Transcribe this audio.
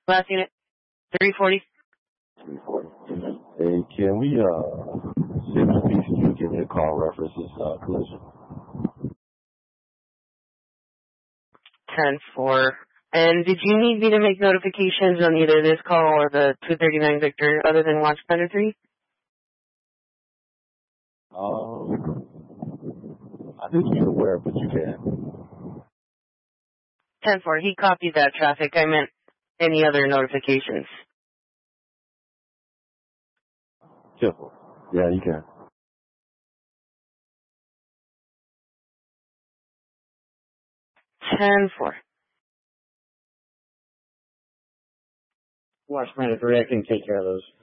Last unit, 340. 340. Hey, can we, see if you give me a call references, collision? 10-4. And did you need me to make notifications on either this call or the 239 Victor other than Watch Thunder 3? I think he's aware, but you can. 10-4, he copied that traffic. I meant any other notifications. Careful. Yeah, you can. Ten four. Watch Thunder 3, I can take care of those.